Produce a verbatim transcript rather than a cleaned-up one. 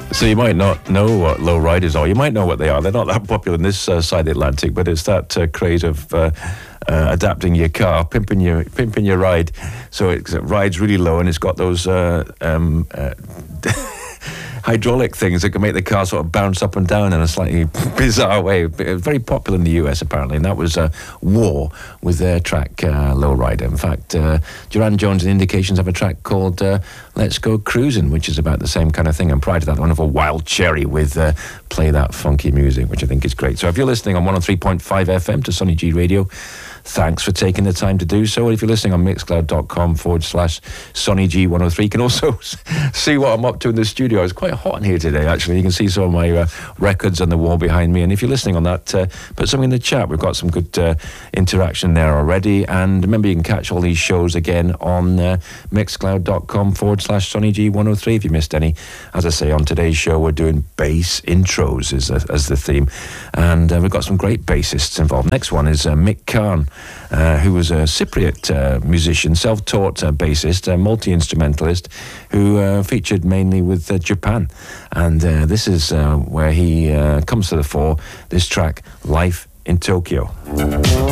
So you might not know what low riders are. You might know what they are. They're not that popular in this uh, side of the Atlantic, but it's that uh, craze of uh, uh, adapting your car, pimping your pimping your ride, so it, it rides really low, and it's got those uh, um, uh, hydraulic things that can make the car sort of bounce up and down in a slightly bizarre way. Very popular in the U S apparently, and that was uh, War with their track uh, Lowrider. In fact, uh, Duran Jones and Indications have a track called uh, Let's Go Cruisin', which is about the same kind of thing. And prior to that, wonderful Wild Cherry with uh, Play That Funky Music, which I think is great. So if you're listening on one oh three point five F M to Sonny G Radio, thanks for taking the time to do so. And if you're listening on mixcloud.com forward slash Sonny G one oh three, you can also see what I'm up to in the studio. It's quite hot in here today, actually. You can see some of my uh, records on the wall behind me. And if you're listening on that, uh, put something in the chat. We've got some good uh, interaction there already. And remember, you can catch all these shows again on uh, mixcloud.com forward slash Sonny G one oh three if you missed any. As I say, on today's show, we're doing bass intros as, as the theme. And uh, we've got some great bassists involved. Next one is uh, Mick Kahn. Uh, who was a Cypriot uh, musician, self-taught uh, bassist, uh, multi-instrumentalist, who uh, featured mainly with uh, Japan. And uh, this is uh, where he uh, comes to the fore, this track, Life in Tokyo.